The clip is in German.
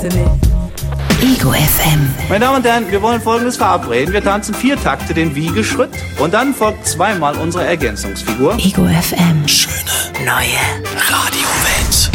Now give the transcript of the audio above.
Ego FM. Meine Damen und Herren, wir wollen Folgendes verabreden. Wir tanzen 4 Takte den Wiegeschritt und dann folgt 2-mal unsere Ergänzungsfigur. Ego FM. Schöne Neue Radiowelt.